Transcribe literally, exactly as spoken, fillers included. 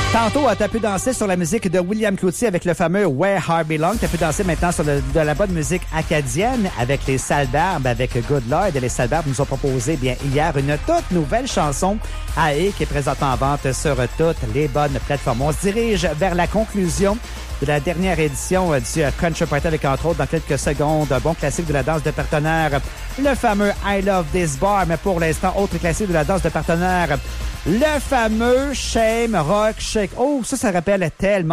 Tantôt, t'as pu danser sur la musique de William Cloutier avec le fameux Where Heart Belong. T'as pu danser maintenant sur le, de la bonne musique acadienne avec les Salles d'Arbres, avec Good Lord. Et les Salles d'Arbres nous ont proposé bien hier une toute nouvelle chanson A E qui est présentement en vente sur toutes les bonnes plateformes. On se dirige vers la conclusion de la dernière édition du Country Party avec, entre autres, dans quelques secondes, un bon classique de la danse de partenaire, le fameux I Love This Bar. Mais pour l'instant, autre classique de la danse de partenaire, le fameux Shame Rock Shake. Oh, ça, ça rappelle tellement